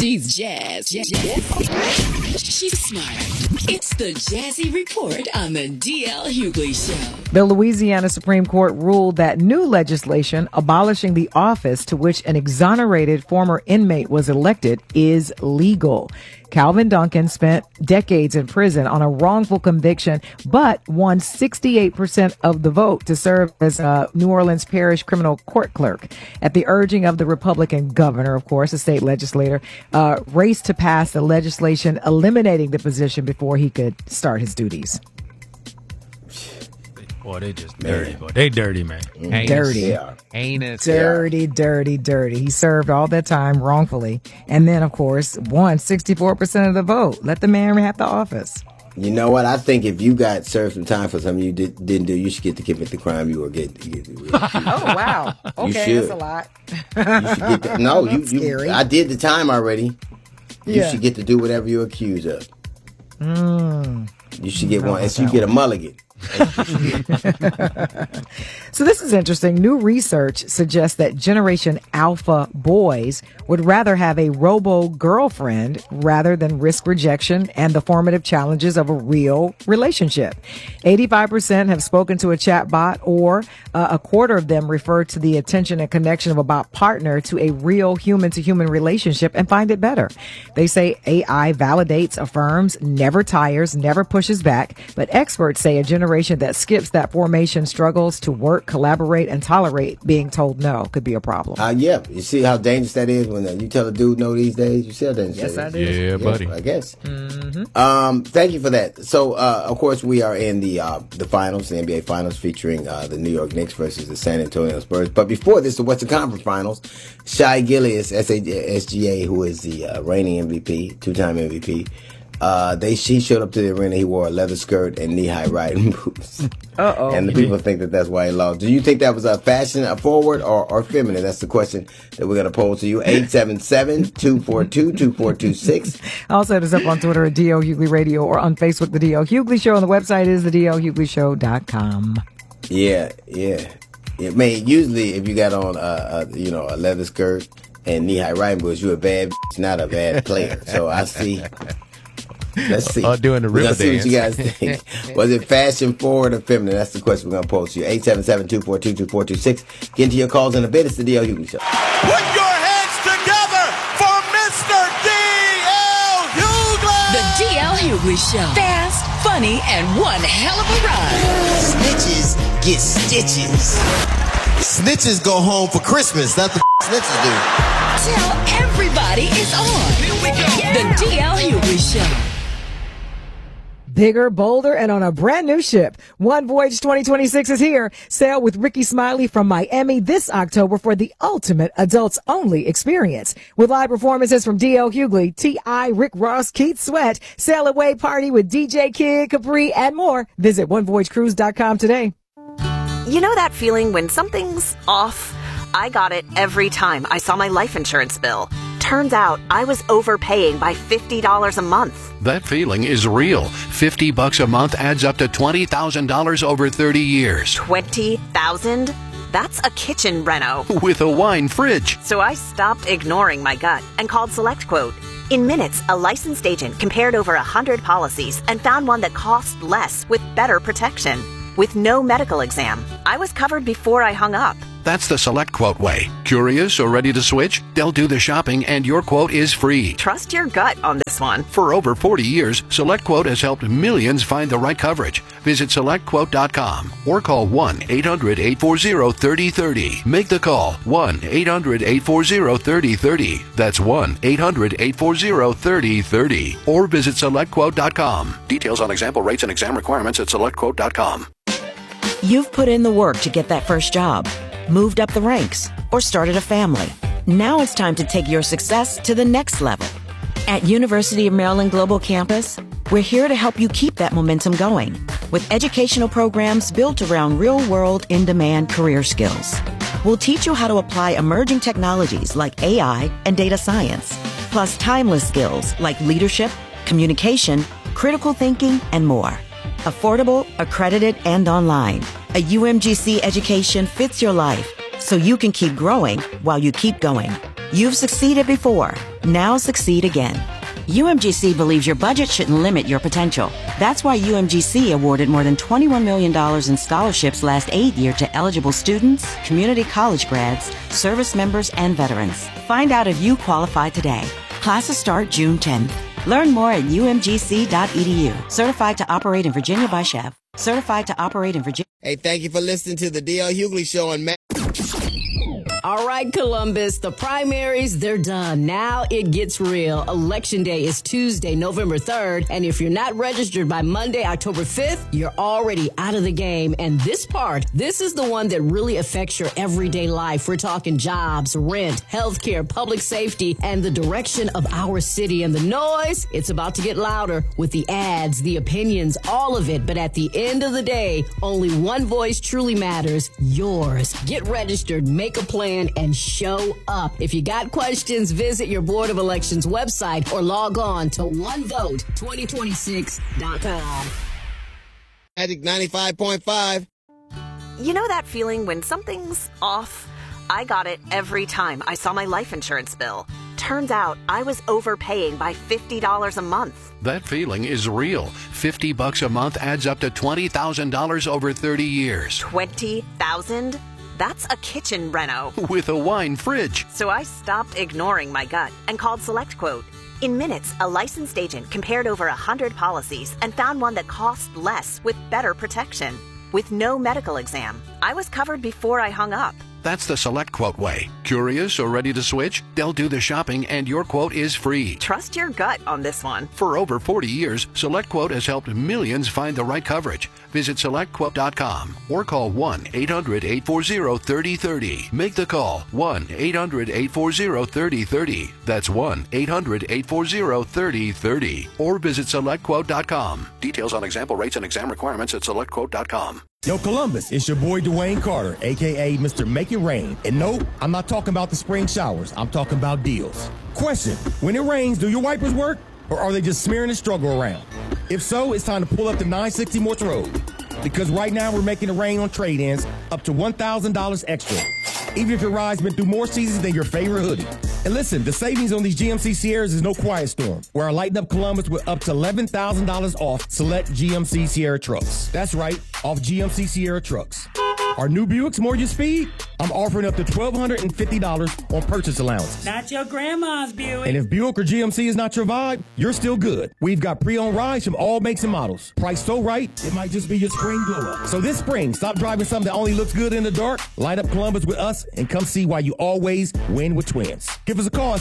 She's Jazz. She's smart. It's the Jazzy Report on the D.L. Hughley Show. The Louisiana Supreme Court ruled that new legislation abolishing the office to which an exonerated former inmate was elected is legal. Calvin Duncan spent decades in prison on a wrongful conviction, but won 68% of the vote to serve as a New Orleans Parish criminal court clerk. At the urging of the Republican governor, of course, a state legislator, raced to pass the legislation eliminating the position before he could start his duties. Boy, they just dirty. Boy, they dirty, man. Dirty. Heinous. Dirty. He served all that time wrongfully. And then, of course, won 64% of the vote. Let the man have the office. You know what? I think if you got served some time for something you didn't do, you should get to commit the crime you were getting. Oh, wow. Okay, that's a lot. You should get no, you. I did the time already. You should get to do whatever you're accused of. You should get one. And you get a mulligan. So this is interesting. New research suggests that Generation Alpha boys would rather have a robo-girlfriend rather than risk rejection and the formative challenges of a real relationship. 85% have spoken to a chatbot, or a quarter of them refer to the attention and connection of a bot partner to a real human-to-human relationship and find it better. They say AI validates, affirms, never tires, never pushes back, but experts say a generation that skips that formation struggles to work, collaborate, and tolerate being told no could be a problem. Yeah. You see how dangerous that is when you tell a dude no these days? You see how dangerous that is? Yeah, buddy. I guess. Thank you for that. So, of course, we are in the finals, the NBA Finals, featuring the New York Knicks versus the San Antonio Spurs. But before this, the Western Conference Finals, Shai Gilgeous, SGA, who is the reigning MVP, two-time MVP, she showed up to the arena. He wore a leather skirt and knee-high riding boots. And the people think that's why he lost. Do you think that was a fashion, a forward, or feminine? That's the question that we're going to pose to you. 877-242-2426. Also, hit us up on Twitter at D.L. Hughley Radio or on Facebook, The D.L. Hughley Show. And the website is thedlhughley.com. Yeah. I mean, usually if you got on, a leather skirt and knee-high riding boots, you're a bad not a bad player. So I see. Let's see. Doing the river dance. See what you guys think. Was it fashion, forward, or feminine? That's the question we're going to pose to you. 877-242-2426. Get into your calls in a bit. It's the D.L. Hughley Show. Put your hands together for Mr. D.L. Hughley. The D.L. Hughley Show. Fast, funny, and one hell of a ride. Snitches get stitches. Snitches go home for Christmas. That's what snitches do. Tell everybody it's on. Here we go. The D.L. Hughley Show. Bigger, bolder, and on a brand new ship. One Voyage 2026 is here. Sail with Ricky Smiley from Miami this October for the ultimate adults-only experience. With live performances from D.L. Hughley, T.I., Rick Ross, Keith Sweat, Sail Away Party with DJ Kid, Capri, and more. Visit OneVoyageCruise.com today. You know that feeling when something's off? I got it every time I saw my life insurance bill. Turns out I was overpaying by $50 a month. That feeling is real. $50 a month adds up to $20,000 over 30 years. $20,000? That's a kitchen reno. With a wine fridge. So I stopped ignoring my gut and called SelectQuote. In minutes, a licensed agent compared over 100 policies and found one that cost less with better protection. With no medical exam, I was covered before I hung up. That's the SelectQuote way. Curious or ready to switch? They'll do the shopping and your quote is free. Trust your gut on this one. For over 40 years, SelectQuote has helped millions find the right coverage. Visit SelectQuote.com or call 1-800-840-3030. Make the call 1-800-840-3030. That's 1-800-840-3030. Or visit SelectQuote.com. Details on example rates and exam requirements at SelectQuote.com. You've put in the work to get that first job, moved up the ranks, or started a family. Now it's time to take your success to the next level. At University of Maryland Global Campus, we're here to help you keep that momentum going with educational programs built around real-world, in-demand career skills. We'll teach you how to apply emerging technologies like AI and data science, plus timeless skills like leadership, communication, critical thinking, and more. Affordable, accredited, and online. A UMGC education fits your life, so you can keep growing while you keep going. You've succeeded before. Now succeed again. UMGC believes your budget shouldn't limit your potential. That's why UMGC awarded more than $21 million in scholarships last aid year to eligible students, community college grads, service members, and veterans. Find out if you qualify today. Classes start June 10th. Learn more at umgc.edu. Certified to operate in Virginia by Chev. Certified to operate in Virginia. Hey, thank you for listening to the D.L. Hughley Show on Matt. All right, Columbus, the primaries, they're done. Now it gets real. Election day is Tuesday, November 3rd. And if you're not registered by Monday, October 5th, you're already out of the game. And this is the one that really affects your everyday life. We're talking jobs, rent, healthcare, public safety, and the direction of our city. And the noise, it's about to get louder with the ads, the opinions, all of it. But at the end of the day, only one voice truly matters, yours. Get registered, make a plan, and show up. If you got questions, visit your Board of Elections website or log on to onevote2026.com. Magic 95.5. You know that feeling when something's off? I got it every time I saw my life insurance bill. Turns out I was overpaying by $50 a month. That feeling is real. $50 a month adds up to $20,000 over 30 years. $20,000? That's a kitchen reno. With a wine fridge. So I stopped ignoring my gut and called SelectQuote. In minutes, a licensed agent compared over 100 policies and found one that cost less with better protection. With no medical exam, I was covered before I hung up. That's the SelectQuote way. Curious or ready to switch? They'll do the shopping and your quote is free. Trust your gut on this one. For over 40 years, SelectQuote has helped millions find the right coverage. Visit SelectQuote.com or call 1-800-840-3030. Make the call 1-800-840-3030. That's 1-800-840-3030. Or visit SelectQuote.com. Details on example rates and exam requirements at SelectQuote.com. Yo, Columbus, it's your boy Dwayne Carter, a.k.a. Mr. Make It Rain. And no, I'm not talking about the spring showers. I'm talking about deals. Question, when it rains, do your wipers work? Or are they just smearing the struggle around? If so, it's time to pull up the 960 Morse Road. Because right now we're making it rain on trade-ins up to $1,000 extra. Even if your ride's been through more seasons than your favorite hoodie. And listen, the savings on these GMC Sierras is no quiet storm, where I lighten up Columbus with up to $11,000 off select GMC Sierra trucks. That's right, off GMC Sierra trucks. Are new Buicks more your speed? I'm offering up to $1,250 on purchase allowance. Not your grandma's Buick. And if Buick or GMC is not your vibe, you're still good. We've got pre-owned rides from all makes and models. Priced so right, it might just be your spring glow-up. So this spring, stop driving something that only looks good in the dark. Light up Columbus with us and come see why you always win with Twins. Give us a call at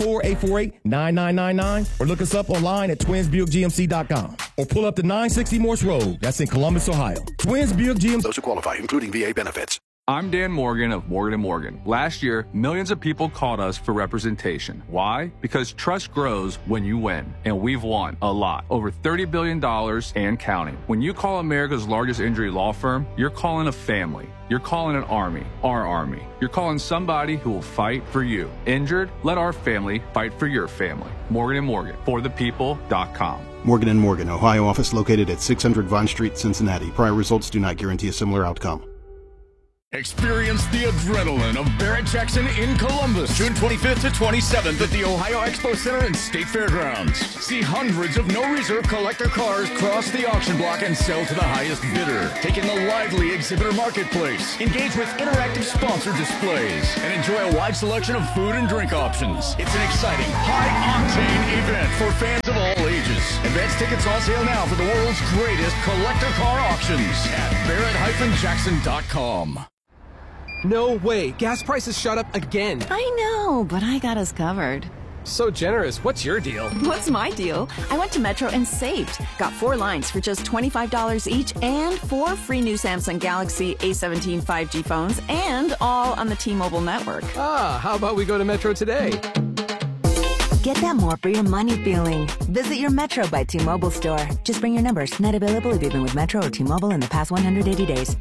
614-848-9999 or look us up online at twinsbuickgmc.com or pull up the 960 Morse Road. That's in Columbus, Ohio. Twins Buick GMC. Those who qualify, including VA benefits. I'm Dan Morgan of Morgan & Morgan. Last year, millions of people called us for representation. Why? Because trust grows when you win. And we've won a lot. Over $30 billion and counting. When you call America's largest injury law firm, you're calling a family. You're calling an army, our army. You're calling somebody who will fight for you. Injured? Let our family fight for your family. Morgan & Morgan, forthepeople.com. Morgan & Morgan, Ohio office located at 600 Vine Street, Cincinnati. Prior results do not guarantee a similar outcome. Experience the adrenaline of Barrett-Jackson in Columbus, June 25th to 27th at the Ohio Expo Center and State Fairgrounds. See hundreds of no-reserve collector cars cross the auction block and sell to the highest bidder. Take in the lively exhibitor marketplace, engage with interactive sponsor displays, and enjoy a wide selection of food and drink options. It's an exciting, high-octane event for fans of all ages. Advance tickets on sale now for the world's greatest collector car auctions at Barrett-Jackson.com. No way. Gas prices shot up again. I know, but I got us covered. So generous. What's your deal? What's my deal? I went to Metro and saved. Got 4 lines for just $25 each and 4 free new Samsung Galaxy A17 5G phones and all on the T-Mobile network. How about we go to Metro today? Get that more for your money feeling. Visit your Metro by T-Mobile store. Just bring your numbers. Not available if you've been with Metro or T-Mobile in the past 180 days.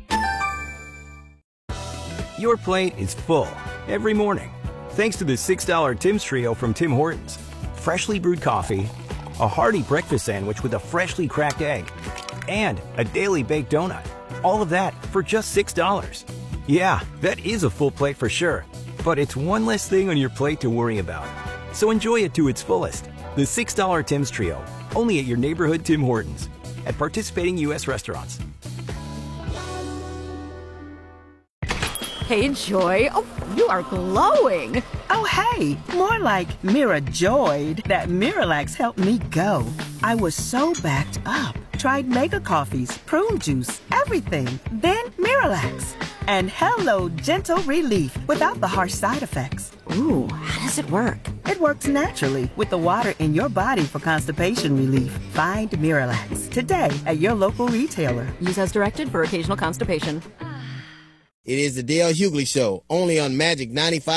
Your plate is full every morning, thanks to the $6 Tim's Trio from Tim Hortons. Freshly brewed coffee, a hearty breakfast sandwich with a freshly cracked egg, and a daily baked donut. All of that for just $6. Yeah, that is a full plate for sure. But it's one less thing on your plate to worry about. So enjoy it to its fullest. The $6 Tim's Trio, only at your neighborhood Tim Hortons. At participating U.S. restaurants. Hey, Joy. Oh, you are glowing. Oh, hey, more like Mirajoyed. That Miralax helped me go. I was so backed up. Tried mega coffees, prune juice, everything. Then Miralax. And hello, gentle relief without the harsh side effects. Ooh, how does it work? It works naturally with the water in your body for constipation relief. Find Miralax today at your local retailer. Use as directed for occasional constipation. It is the Dale Hughley Show, only on Magic 95.